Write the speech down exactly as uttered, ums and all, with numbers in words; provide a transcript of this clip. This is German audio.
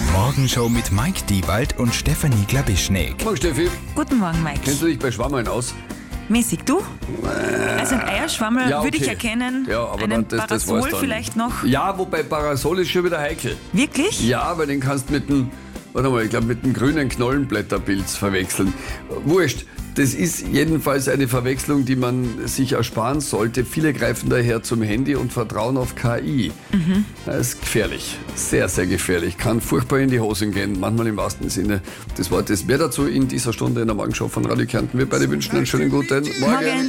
Morgenshow mit Mike Diewald und Stefanie Glabischnik. Morgen, Steffi. Guten Morgen, Mike. Kennst du dich bei Schwammeln aus? Mäßig, du? Also ein Eierschwammel Ja, würde ich okay. erkennen. Ja, aber einen dann, das, das Parasol war's dann. vielleicht noch. Ja, wobei Parasol ist schon wieder heikel. Wirklich? Ja, weil den kannst du mit dem, warte mal, ich glaube mit dem grünen Knollenblätterpilz verwechseln. Wurscht. Das ist jedenfalls eine Verwechslung, die man sich ersparen sollte. Viele greifen daher zum Handy und vertrauen auf K I. Mhm. Das ist gefährlich. Sehr, sehr gefährlich. Kann furchtbar in die Hosen gehen, manchmal im wahrsten Sinne des Wortes. Mehr dazu in dieser Stunde in der Morgenshow von Radio Kärnten. Wir beide wünschen einen schönen guten Morgen. Morgen.